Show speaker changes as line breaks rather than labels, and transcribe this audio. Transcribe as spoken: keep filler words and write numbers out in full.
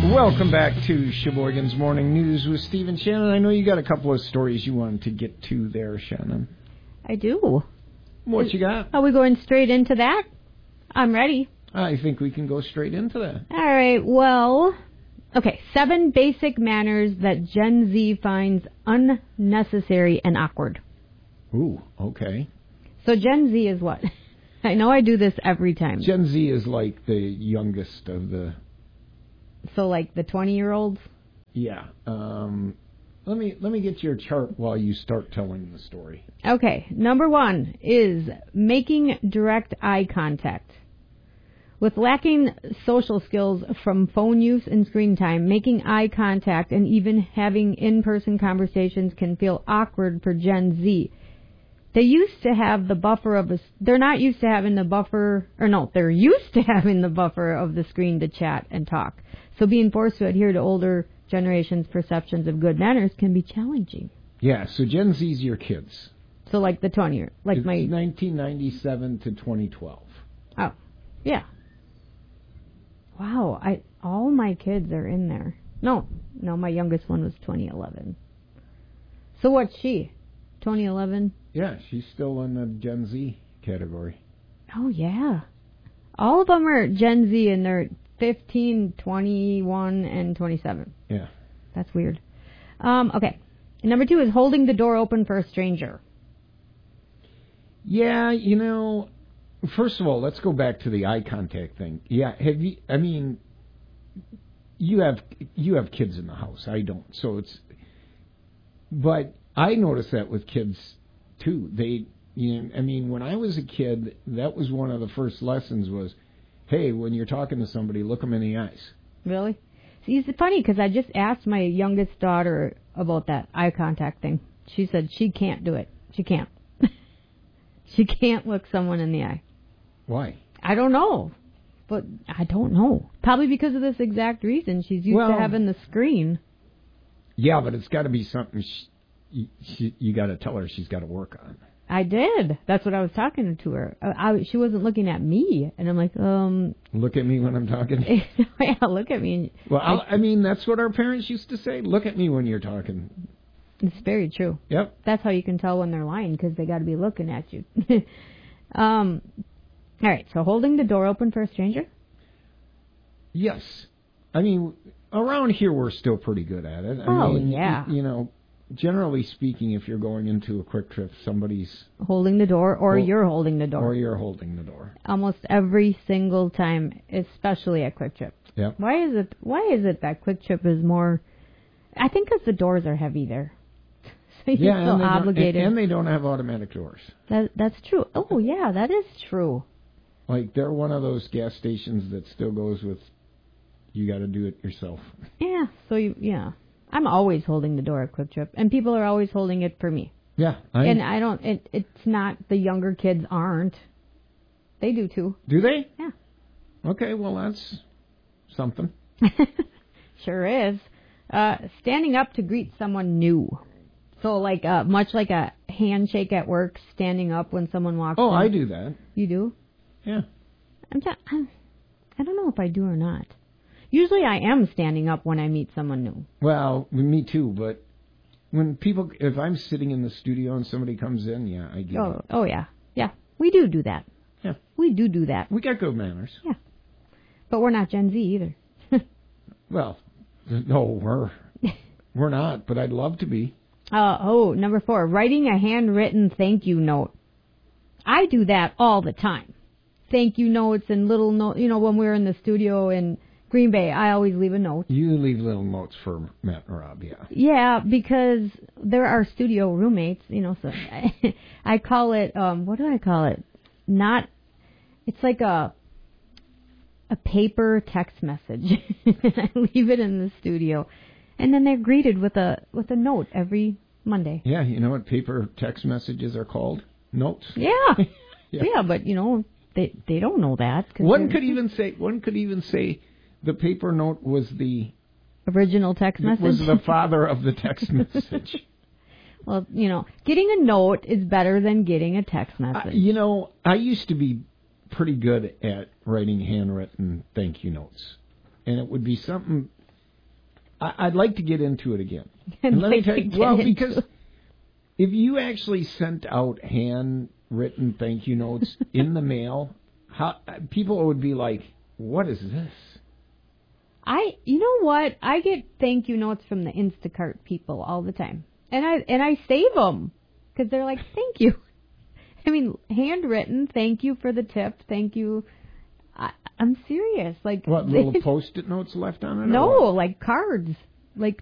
Welcome back to Sheboygan's Morning News with Steve and Shannon. I know you got a couple of stories you wanted to get to there, Shannon.
I do.
What Is, you got?
Are we going straight into that? I'm ready.
I think we can go straight into that.
All right, well, okay, seven basic manners that Gen Z finds unnecessary and awkward.
Ooh, okay.
So Gen Z is what? I know I do this every time.
Gen Z is like the youngest of the...
So like the twenty-year-olds?
Yeah. Um, let me let me get your chart while you start telling the story.
Okay. Number one is making direct eye contact. With lacking social skills from phone use and screen time, making eye contact and even having in-person conversations can feel awkward for Gen Z. They used to have the buffer of a... They're not used to having the buffer... Or no, they're used to having the buffer of the screen to chat and talk. So being forced to adhere to older generations' perceptions of good manners can be challenging.
Yeah, so Gen Z's your kids.
So like the twenty... Like
it's
my...
nineteen ninety-seven to twenty twelve.
Oh, yeah. Wow, I all my kids are in there. No, no, my youngest one was twenty eleven. So what's she? twenty eleven?
Yeah, she's still in the Gen Z category.
Oh, yeah. All of them are Gen Z, and they're fifteen, twenty-one, and twenty-seven.
Yeah.
That's weird. Um, okay. And number two is holding the door open for a stranger.
Yeah, you know, first of all, let's go back to the eye contact thing. Yeah, have you, I mean, you have, you have kids in the house. I don't. So it's, but I notice that with kids too. They, you know, I mean, when I was a kid, that was one of the first lessons was, hey, when you're talking to somebody, look them in the eyes.
Really? See, it's funny because I just asked my youngest daughter about that eye contact thing. She said she can't do it. She can't. She can't look someone in the eye.
Why?
I don't know. But I don't know. Probably because of this exact reason. She's used
well,
to having the screen.
Yeah, but it's got to be something she, she, you got to tell her she's got to work on.
I did. That's what I was talking to her. I, I, she wasn't looking at me, and I'm like, um.
Look at me when I'm talking.
Yeah, look at me.
Well, I'll, I mean, that's what our parents used to say. Look at me when you're talking.
It's very true.
Yep.
That's how you can tell when they're lying because they got to be looking at you. um. All right. So holding the door open for a stranger.
Yes. I mean, around here we're still pretty good at it. I
oh
mean,
yeah.
You, you know. Generally speaking, if you're going into a quick trip, somebody's...
holding the door, or
well,
you're holding the door.
Or you're holding the door.
Almost every single time, especially at Quick Trip.
Yep.
Why is it Why is it that Quick Trip is more... I think because the doors are heavy there. So you're
yeah,
so
and
obligated.
And, and they don't have automatic doors.
That That's true. Oh, yeah, that is true.
Like, they're one of those gas stations that still goes with, you got to do it yourself.
Yeah, so you... Yeah. I'm always holding the door at Quick Trip, and people are always holding it for me.
Yeah. I
and I don't, it, it's not, the younger kids aren't. They do too.
Do they?
Yeah.
Okay, well, that's something.
Sure is. Uh, standing up to greet someone new. So, like, uh, much like a handshake at work, standing up when someone walks
oh,
in.
I do that.
You do?
Yeah.
I'm ta- I'm, I don't know if I do or not. Usually I am standing up when I meet someone new.
Well, me too, but when people, if I'm sitting in the studio and somebody comes in, yeah, I do.
Oh, oh yeah. Yeah, we do do that.
Yeah.
We do do that.
We got good manners.
Yeah. But we're not Gen Z either.
Well, no, we're, we're not, but I'd love to be.
Uh, oh, number four, writing a handwritten thank you note. I do that all the time. Thank you notes and little notes, you know, when we're in the studio and Green Bay, I always leave a note.
You leave little notes for Matt and Rob, yeah.
Yeah, because they're our studio roommates, you know, so I, I call it, um, what do I call it? Not, it's like a a paper text message. I leave it in the studio. And then they're greeted with a with a note every Monday.
Yeah, you know what paper text messages are called? Notes.
Yeah. yeah. yeah, but, you know, they they don't know that.
One could even say, one could even say, the paper note was the
original text message.
Was the father of the text message.
Well, you know, getting a note is better than getting a text message.
Uh, you know, I used to be pretty good at writing handwritten thank you notes, and it would be something I, I'd like to get into it again.
I'd
And let me
like
tell
to
you,
get
well,
into
because
it.
if you actually sent out handwritten thank you notes in the mail, how people would be like, "What is this?"
I, you know what? I get thank you notes from the Instacart people all the time, and I and I save them because they're like, "Thank you." I mean, handwritten. Thank you for the tip. Thank you. I, I'm serious. Like
What little post-it notes left on it? or
no,
what?
like cards. Like